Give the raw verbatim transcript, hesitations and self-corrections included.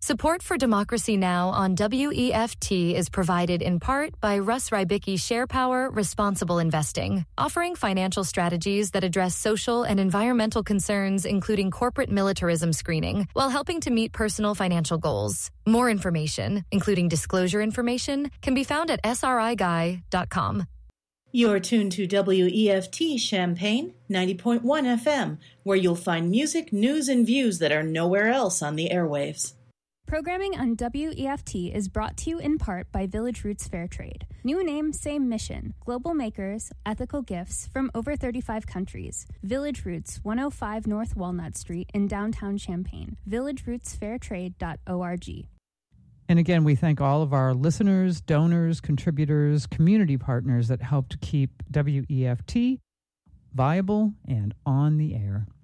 Support for Democracy Now! On W E F T is provided in part by Russ Rybicki SharePower Responsible Investing, offering financial strategies that address social and environmental concerns, including corporate militarism screening, while helping to meet personal financial goals. More information, including disclosure information, can be found at S R I guy dot com. You're tuned to W E F T Champaign ninety point one F M, where you'll find music, news, and views that are nowhere else on the airwaves. Programming on W E F T is brought to you in part by Village Roots Fair Trade. New name, same mission. Global makers, ethical gifts from over thirty-five countries. Village Roots, one oh five North Walnut Street in downtown Champaign. village roots fair trade dot org. And again, we thank all of our listeners, donors, contributors, community partners that help to keep W E F T viable and on the air.